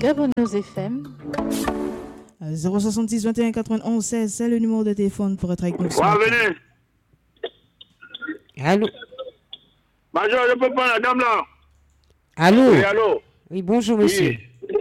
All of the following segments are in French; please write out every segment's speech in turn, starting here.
Gabonneuse FM. 066 21 91 16, c'est le numéro de téléphone pour être avec nous. Venez. Allô. Major, je peux prendre la dame là. Allô. Oui, allô. Oui, bonjour monsieur.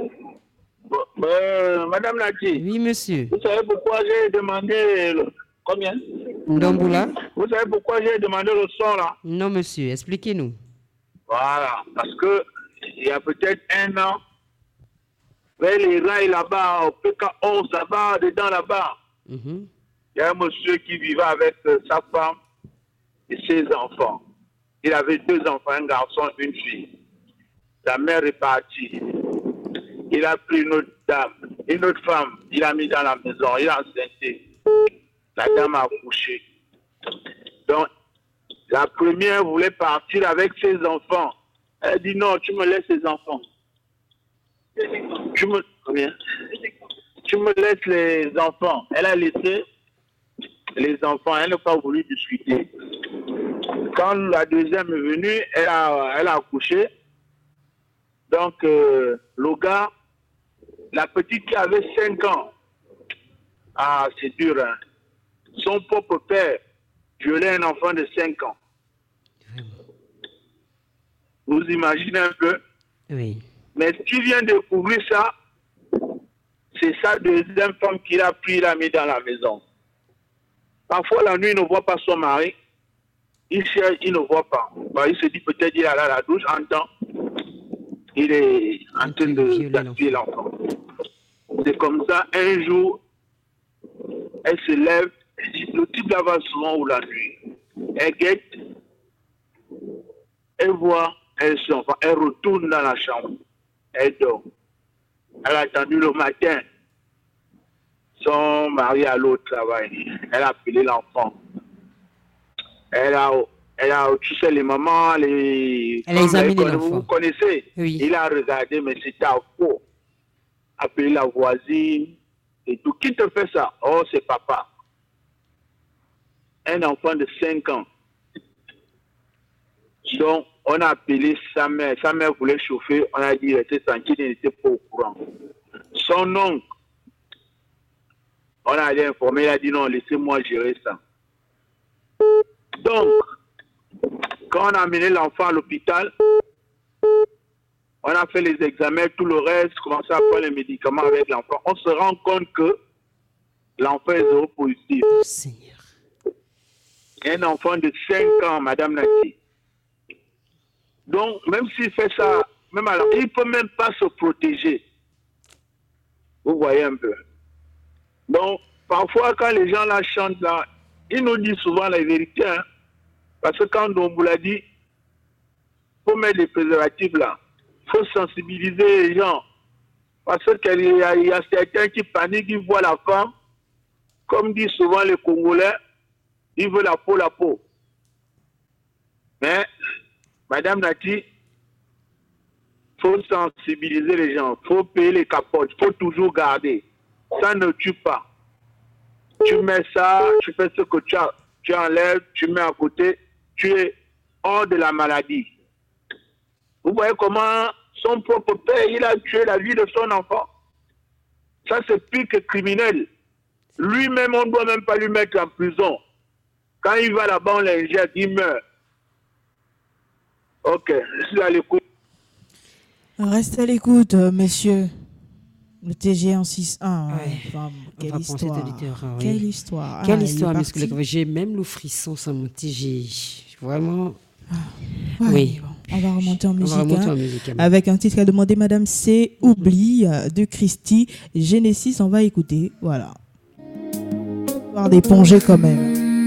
Madame Nati. Oui, monsieur. Vous savez pourquoi j'ai demandé combien? Ndomboula. Vous savez pourquoi j'ai demandé le son là? Non, monsieur, expliquez-nous. Voilà, parce que il y a peut-être un an, vers les rails là-bas, au PK11 là-bas, dedans là-bas, il y a un monsieur qui vivait avec sa femme et ses enfants. Il avait 2 enfants, un garçon, une fille. La mère est partie. Il a pris une autre dame, une autre femme, il a mis dans la maison, il a enceinté. La dame a accouché. Donc, la première voulait partir avec ses enfants. Elle dit non, tu me laisses les enfants. Tu me laisses les enfants. Elle a laissé les enfants, elle n'a pas voulu discuter. Quand la deuxième est venue, elle a accouché. Donc, le gars, la petite qui avait 5 ans, ah, c'est dur, hein. Son propre père violait un enfant de 5 ans. Vous imaginez un peu? Oui. Mais tu viens de découvrir ça, c'est sa deuxième femme qu'il a pris, il l'a mis dans la maison. Parfois, la nuit, il ne voit pas son mari. Il cherche, il ne voit pas. Bah, il se dit peut-être qu'il est à la douche, entend. Il est en train de tuer l'enfant. C'est comme ça, un jour, elle se lève, le type là va souvent ou la nuit. Elle guette, elle voit un enfant, elle retourne dans la chambre, elle dort. Elle a attendu le matin, son mari allait au travail, elle a appelé l'enfant. Elle a, tu sais, les mamans, les... Elle a examiné l'enfant. Vous connaissez? Oui. Il a regardé, mais c'était à faux. Appelé la voisine et tout. Qui te fait ça? Oh, c'est papa. Un enfant de 5 ans. Donc, on a appelé sa mère. Sa mère voulait chauffer. On a dit, il était tranquille, il n'était pas au courant. Son oncle, on a allé informer, il a dit non, laissez-moi gérer ça. Donc, quand on a amené l'enfant à l'hôpital, on a fait les examens, tout le reste, commencé à prendre les médicaments avec l'enfant. On se rend compte que l'enfant est séropositif. Oh, Seigneur. Un enfant de 5 ans, Madame Nati. Donc, même s'il fait ça, même alors, il ne peut même pas se protéger. Vous voyez un peu. Donc, parfois, quand les gens là chantent là, ils nous disent souvent la vérité. Hein, parce que quand on vous l'a dit, il faut mettre des préservatifs là. Il faut sensibiliser les gens. Parce qu'il y a certains qui paniquent, ils voient la femme. Comme disent souvent les Congolais, ils veulent la peau, la peau. Mais, Madame Nati, il faut sensibiliser les gens. Il faut payer les capotes. Il faut toujours garder. Ça ne tue pas. Tu mets ça, tu fais ce que tu as. Tu enlèves, tu mets à côté. Tu es hors de la maladie. Vous voyez comment son propre père, il a tué la vie de son enfant. Ça, c'est plus que criminel. Lui-même, on ne doit même pas lui mettre en prison. Quand il va là-bas, on l'injecte, il meurt. Ok, je suis à l'écoute. Reste à l'écoute, monsieur. Le TG en 6-1. Ouais. Quelle histoire. Quelle histoire. Quelle histoire, parce que j'ai même le frisson sans mon TG. Vraiment. Oui. Bon, on va remonter en musique. En musique avec un titre qu'a demandé Madame C. Oublie de Christy. Genesis, on va écouter. Voilà. On va d'éponger quand même.